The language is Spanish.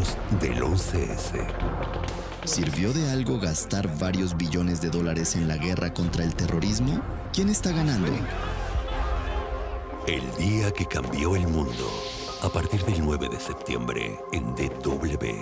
Hablemos del 11S. ¿Sirvió de algo gastar varios billones de dólares en la guerra contra el terrorismo? ¿Quién está ganando? El día que cambió el mundo. A partir del 9 de septiembre en DW.